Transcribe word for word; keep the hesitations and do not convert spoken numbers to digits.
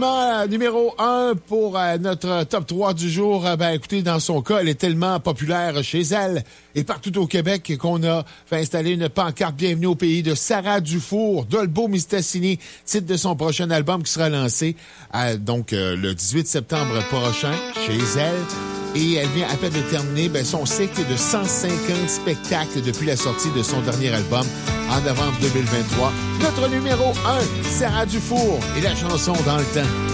Finalement, euh, numéro un pour euh, notre top trois du jour. Euh, ben, écoutez, dans son cas, elle est tellement populaire chez elle et partout au Québec qu'on a fait installer une pancarte Bienvenue au pays de Sarah Dufour, Dolbo Mistassini, titre de son prochain album qui sera lancé euh, donc euh, le dix-huit septembre prochain chez elle. Et elle vient à peine de terminer ben, son cycle de cent cinquante spectacles depuis la sortie de son dernier album en novembre deux mille vingt-trois. Notre numéro un, Sarah Dufour et la chanson Dans le temps.